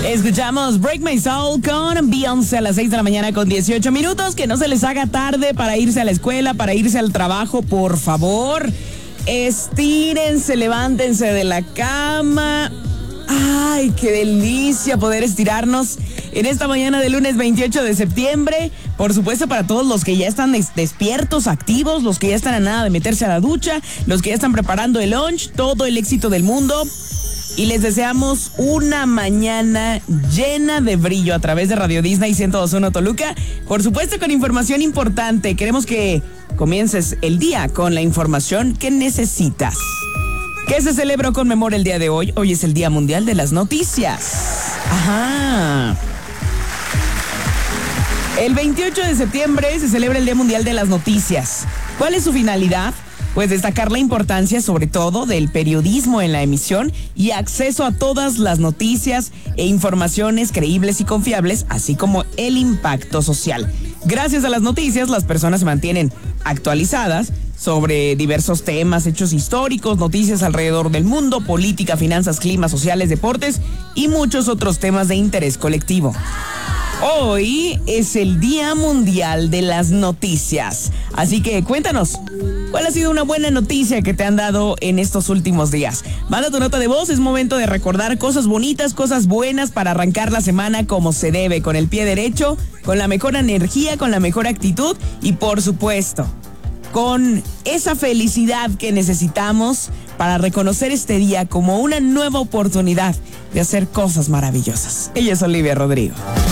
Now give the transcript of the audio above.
Escuchamos Break My Soul con Beyoncé a las 6 de la mañana con 18 minutos. Que no se les haga tarde para irse a la escuela, para irse al trabajo, por favor. Estírense, levántense de la cama. ¡Ay, qué delicia poder estirarnos en esta mañana de lunes 28 de septiembre! Por supuesto, para todos los que ya están despiertos, activos, los que ya están a nada de meterse a la ducha, los que ya están preparando el lunch, todo el éxito del mundo. Y les deseamos una mañana llena de brillo a través de Radio Disney 102.1 Toluca. Por supuesto, con información importante. Queremos que comiences el día con la información que necesitas. ¿Qué se celebra o conmemora el día de hoy? Hoy es el Día Mundial de las Noticias. Ajá. El 28 de septiembre se celebra el Día Mundial de las Noticias. ¿Cuál es su finalidad? Pues destacar la importancia, sobre todo, del periodismo en la emisión y acceso a todas las noticias e informaciones creíbles y confiables, así como el impacto social. Gracias a las noticias, las personas se mantienen actualizadas sobre diversos temas, hechos históricos, noticias alrededor del mundo, política, finanzas, clima, sociales, deportes y muchos otros temas de interés colectivo. Hoy es el Día Mundial de las Noticias, así que cuéntanos, ¿cuál ha sido una buena noticia que te han dado en estos últimos días? Manda tu nota de voz, es momento de recordar cosas bonitas, cosas buenas para arrancar la semana como se debe, con el pie derecho, con la mejor energía, con la mejor actitud y por supuesto, con esa felicidad que necesitamos para reconocer este día como una nueva oportunidad de hacer cosas maravillosas. Ella es Olivia Rodrigo.